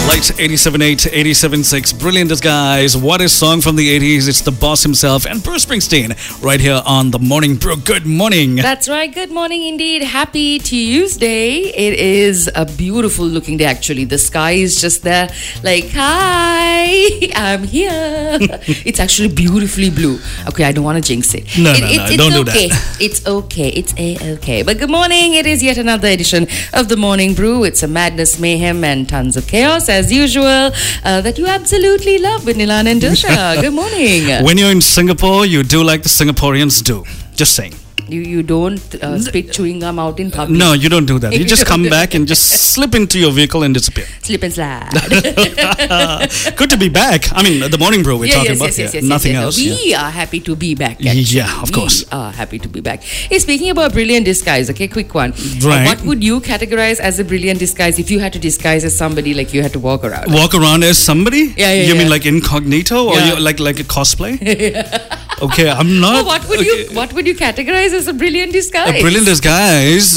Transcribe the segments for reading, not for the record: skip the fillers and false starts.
Lights 87.8, 87.6. Brilliant Disguise. What a song from the 80s. It's the boss himself and Bruce Springsteen right here on The Morning Brew. Good morning. That's right. Good morning indeed. Happy Tuesday. It is a beautiful looking day actually. The sky is just there like, hi, I'm here. It's actually beautifully blue. Okay, I don't want to jinx it. No, don't do okay. that. It's okay. It's a-okay. But good morning. It is yet another edition of The Morning Brew. It's a madness, mayhem and tons of chaos as usual that you absolutely love with Nilan and Dilsha. Good morning. When you're in Singapore, you do like the Singaporeans do. Just saying. You don't spit chewing gum out in public. No, you don't do that. You just come back and just slip into your vehicle and disappear. Slip and slide. Good to be back. I mean, The Morning Brew we're talking about. Nothing else. We are happy to be back. Actually. Yeah, of course. We are happy to be back. Hey, speaking about brilliant disguise, okay, quick one. Right. What would you categorize as a brilliant disguise if you had to disguise as somebody, like you had to walk around? Walk around as somebody? Yeah. You mean like incognito or you like a cosplay? Okay, I'm not. Well, what would you categorize as a brilliant disguise? A brilliant disguise?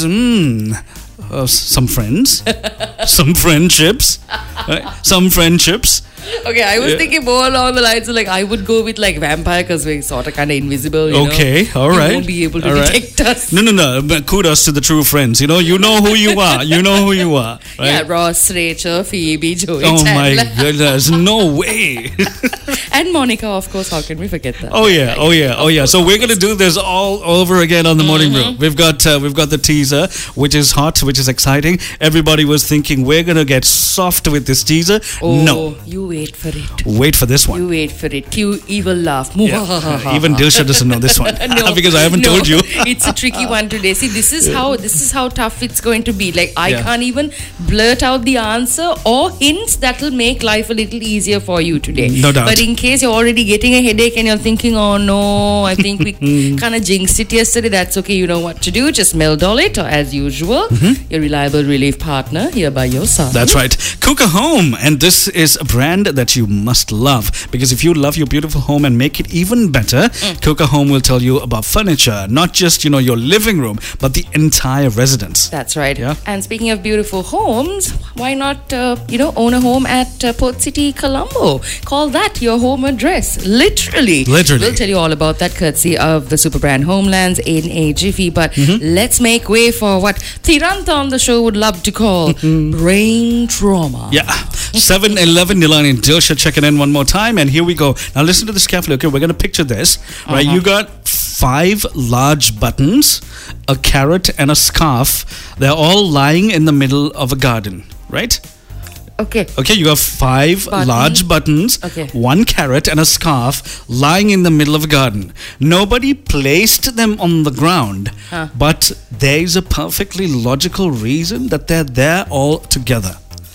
Some friends, some friendships, right? Some friendships. Okay, I was thinking more along the lines of like I would go with like vampire because we're sort of kind of invisible. You know? All right. You won't be able to detect us. No. But kudos to the true friends. You know who you are. You know who you are. Right? Yeah, Ross, Rachel, Phoebe, Joey, oh Chandler. my goodness, no way. And Monica, of course. How can we forget that? Oh yeah. So we're gonna do this all over again on the Morning Brew. We've got the teaser, which is hot, which is exciting. Everybody was thinking we're gonna get soft with this teaser. Oh, no. You wait for it. Wait for this one. You wait for it. Cue evil laugh. Yeah. Even Dilsha doesn't know this one. No, because I haven't told you. It's a tricky one today. See, this is how tough it's going to be. Like I can't even blurt out the answer or hints that'll make life a little easier for you today. No doubt. But in case you're already getting a headache and you're thinking, oh no, I think we kind of jinxed it yesterday. That's okay. You know what to do. Just Meldol it, or as usual, your reliable relief partner here by your side. That's right. Kuka Home, and this is a brand that you must love, because if you love your beautiful home and make it even better, Kuka Home will tell you about furniture, not just your living room, but the entire residence. That's right. Yeah. And speaking of beautiful homes, why not own a home at Port City, Colombo? Call that your home address. Literally. We'll tell you all about that courtesy of the super brand Homelands in a jiffy. But let's make way for what Tirantha on the show would love to call brain trauma. Yeah. 7-Eleven, Nilan and Dilsha checking in one more time, and here we go. Now listen to this carefully. Okay, we're going to picture this. Right, you got 5 large buttons, a carrot, and a scarf. They're all lying in the middle of a garden, right? Okay, you have 5 large buttons, 1 carrot and a scarf lying in the middle of a garden. Nobody placed them on the ground, but there is a perfectly logical reason that they're there all together.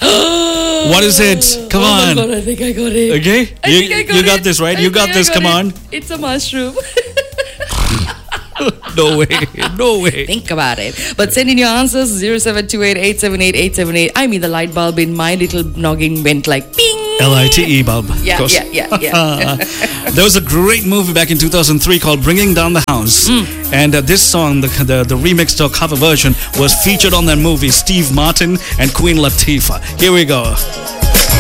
What is it? Come on. God, I think I got it. Okay? You got this, right? You got this, come on. It's a mushroom. No way. Think about it. But send in your answers 0728-878-878. I mean, the light bulb in my little noggin went like ping. LITE bulb. Yeah. There was a great movie back in 2003 called Bringing Down the House. And this song, the remixed or cover version, was featured on that movie, Steve Martin and Queen Latifah. Here we go.